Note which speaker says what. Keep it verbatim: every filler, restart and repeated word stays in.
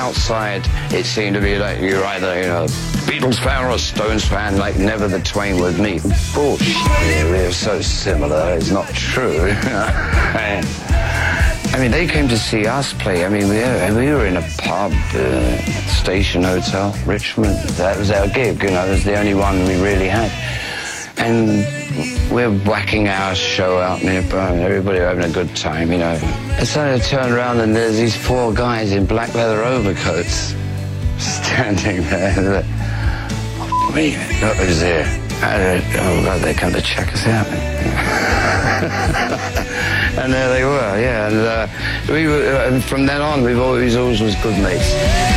Speaker 1: outside, it seemed to be like you're either, you know, Beatles fan or a Stones fan, like never the twain would meet. Bullshit, we're so similar, it's not true. I mean, they came to see us play. I mean, we, we were in a pub, uh, Station Hotel, Richmond. That was our gig, you know, it was the only one we really had. And we're whacking our show out nearby, and everybody having a good time, you know. And suddenly I turn around and there's these four guys in black leather overcoats standing there. Oh, me, look who's here. Oh, God, they come to check us out. And there they were, yeah. And uh, we were, uh, from then on, we've always, always was good mates.